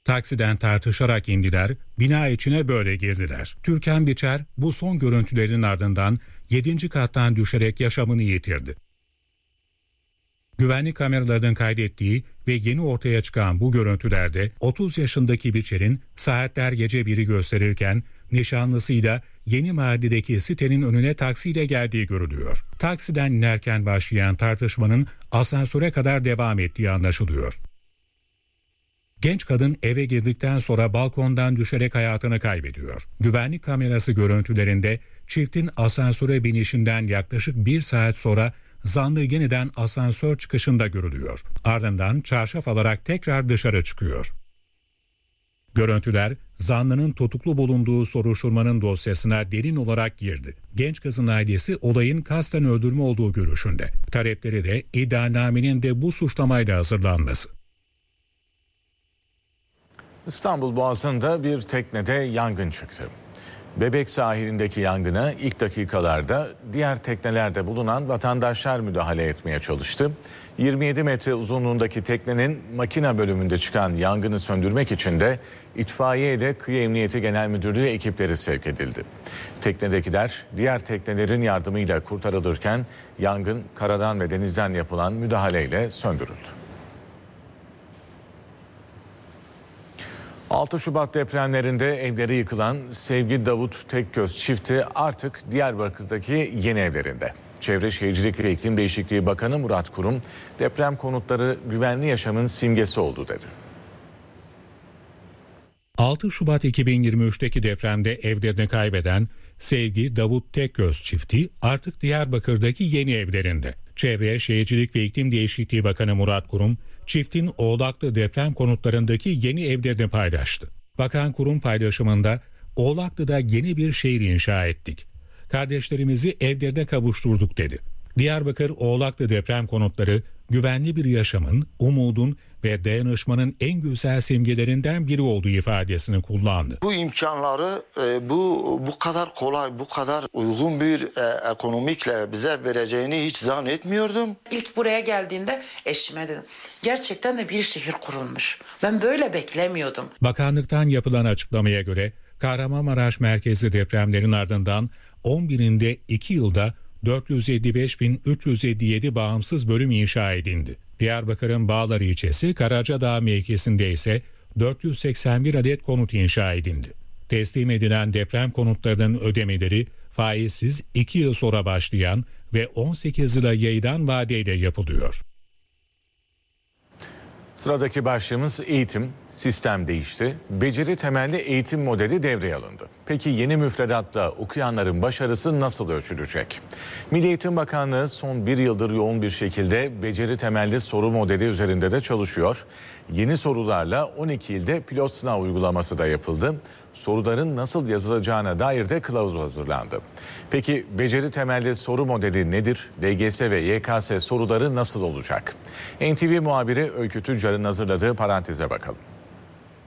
Taksiden tartışarak indiler, bina içine böyle girdiler. Türkan Biçer bu son görüntülerin ardından 7. kattan düşerek yaşamını yitirdi. Güvenlik kameralarının kaydettiği ve yeni ortaya çıkan bu görüntülerde 30 yaşındaki Biçer'in saatler gece 1'i gösterirken nişanlısıyla Yeni Mahalle'deki sitenin önüne taksiyle geldiği görülüyor. Taksiden inerken başlayan tartışmanın asansöre kadar devam ettiği anlaşılıyor. Genç kadın eve girdikten sonra balkondan düşerek hayatını kaybediyor. Güvenlik kamerası görüntülerinde çiftin asansöre binişinden yaklaşık 1 saat sonra zanlı yeniden asansör çıkışında görülüyor. Ardından çarşaf alarak tekrar dışarı çıkıyor. Görüntüler zanlının tutuklu bulunduğu soruşturmanın dosyasına derin olarak girdi. Genç kızın ailesi olayın kasten öldürme olduğu görüşünde. Talepleri de iddianamenin de bu suçlamayla hazırlanması. İstanbul Boğazı'nda bir teknede yangın çıktı. Bebek sahilindeki yangına ilk dakikalarda diğer teknelerde bulunan vatandaşlar müdahale etmeye çalıştı. 27 metre uzunluğundaki teknenin makina bölümünde çıkan yangını söndürmek için de itfaiye ile Kıyı Emniyeti Genel Müdürlüğü ekipleri sevk edildi. Teknedekiler diğer teknelerin yardımıyla kurtarılırken yangın karadan ve denizden yapılan müdahaleyle söndürüldü. 6 Şubat depremlerinde evleri yıkılan Sevgi Davut Tekgöz çifti artık Diyarbakır'daki yeni evlerinde. Çevre Şehircilik ve İklim Değişikliği Bakanı Murat Kurum, deprem konutları güvenli yaşamın simgesi oldu dedi. 6 Şubat 2023'teki depremde evlerini kaybeden Sevgi Davut Tekgöz çifti artık Diyarbakır'daki yeni evlerinde. Çevre Şehircilik ve İklim Değişikliği Bakanı Murat Kurum, çiftin Oğlaklı deprem konutlarındaki yeni evlerini paylaştı. Bakan Kurum paylaşımında Oğlaklı'da yeni bir şehir inşa ettik. Kardeşlerimizi evlerine kavuşturduk dedi. Diyarbakır Oğlaklı deprem konutları güvenli bir yaşamın, umudun ve dayanışmanın en güzel simgelerinden biri olduğu ifadesini kullandı. Bu imkanları bu kadar kolay, bu kadar uygun bir ekonomikle bize vereceğini hiç zannetmiyordum. İlk buraya geldiğimde eşime dedim, gerçekten de bir şehir kurulmuş. Ben böyle beklemiyordum. Bakanlıktan yapılan açıklamaya göre Kahramanmaraş merkezli depremlerin ardından 11'inde 2 yılda 455.357 bağımsız bölüm inşa edildi. Diyarbakır'ın Bağlar ilçesi Karacadağ mevkisinde ise 481 adet konut inşa edildi. Teslim edilen deprem konutlarının ödemeleri faizsiz 2 yıl sonra başlayan ve 18 yıla yayılan vadeyle yapılıyor. Sıradaki başlığımız eğitim. Sistem değişti. Beceri temelli eğitim modeli devreye alındı. Peki yeni müfredatla okuyanların başarısı nasıl ölçülecek? Milli Eğitim Bakanlığı son 1 yıldır yoğun bir şekilde beceri temelli soru modeli üzerinde de çalışıyor. Yeni sorularla 12 ilde pilot sınav uygulaması da yapıldı. Soruların nasıl yazılacağına dair de kılavuz hazırlandı. Peki beceri temelli soru modeli nedir? LGS ve YKS soruları nasıl olacak? NTV muhabiri Öykü Tüccar'ın hazırladığı paranteze bakalım.